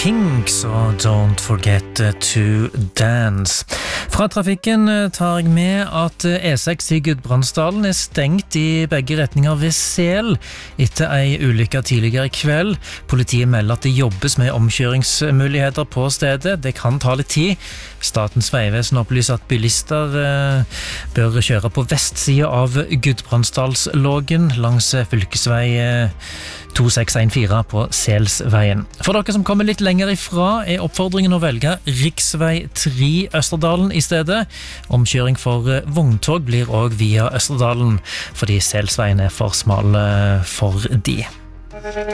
Kinks og Don't Forget to Dance. Fra trafikken tar jeg med at E6 i Gudbrandsdalen stengt i begge retninger ved Sel etter ei ulykke tidligere i kveld. Politiet melder at det jobbes med omkjøringsmuligheter på stedet. Det kan ta litt tid. Statens vegvesen opplyser at bilister bør kjøre på vestsiden av Gudbrandsdalslågen langs fylkesvei 2614 på Selsveien. For dere som kommer litt lenger ifra oppfordringen å velge riksvei 3 Østerdalen i stedet. Omkjøring for vogntog blir også via Østerdalen, fordi Selsveien for smal for de.